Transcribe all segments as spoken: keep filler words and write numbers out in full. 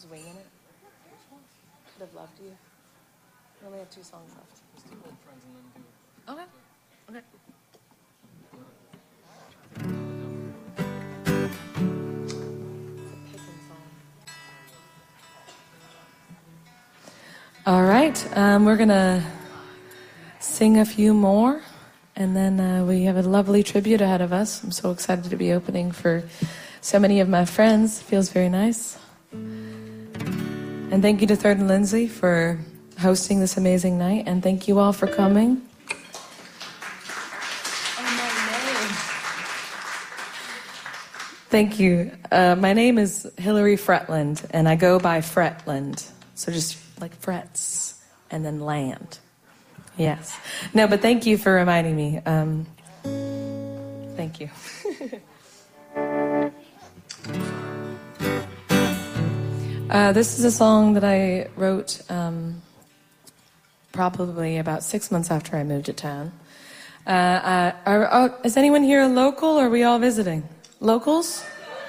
Just winging it. Could have loved you. We only have two songs left. Let's do Old Friends and then do Okay. Okay. All right, um, we're gonna sing a few more, and then uh, we have a lovely tribute ahead of us. I'm so excited to be opening for so many of my friends. It feels very nice. And thank you to Third and Lindsay for hosting this amazing night, and thank you all for coming. Thank you. Uh, my name is Hillary Fretland, and I go by Fretland. So just like frets and then land. Yes. No, but thank you for reminding me. Um, thank you. uh, this is a song that I wrote um, probably about six months after I moved to town. Uh, uh, are, are, is anyone here local, or are we all visiting? Locals?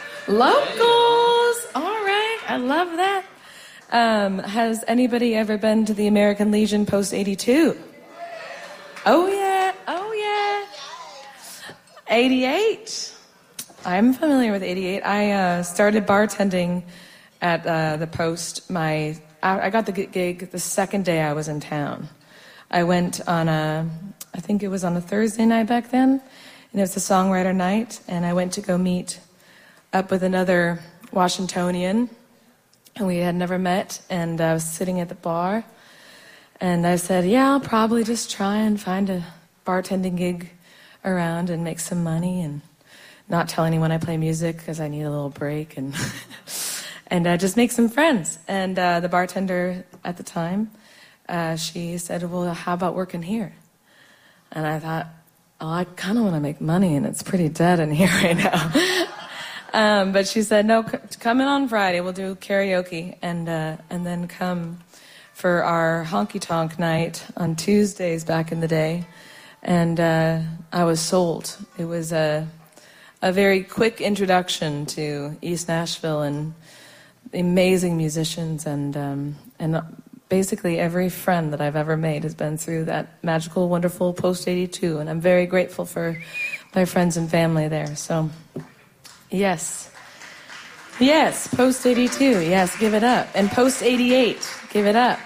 Locals! All right, I love that. Um, has anybody ever been to the American Legion Post eighty-two? Oh, yeah. Oh, yeah. eighty-eight. I'm familiar with eighty-eight. I uh, started bartending at uh, the Post. My I got the gig the second day I was in town. I went on a, I think it was on a Thursday night back then, and it was a songwriter night, and I went to go meet up with another Washingtonian, and we had never met, and I was sitting at the bar, and I said, yeah, I'll probably just try and find a bartending gig around and make some money, and not tell anyone I play music because I need a little break, and and uh, just make some friends. And uh, the bartender at the time, uh, she said, well, how about working here? And I thought, oh, I kind of want to make money, and it's pretty dead in here right now. Um, but she said, no, c- come in on Friday. We'll do karaoke, and uh, and then come for our honky-tonk night on Tuesdays back in the day. And uh, I was sold. It was a, a very quick introduction to East Nashville and amazing musicians. And, um, and basically every friend that I've ever made has been through that magical, wonderful Post eighty-two. And I'm very grateful for my friends and family there. So... Yes. Yes, Post eighty-two. Yes, give it up. And Post eighty-eight. Give it up.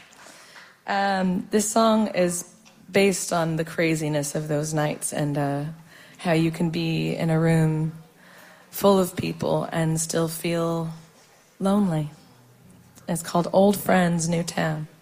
Um, this song is based on the craziness of those nights and uh, how you can be in a room full of people and still feel lonely. It's called Old Friends, New Town.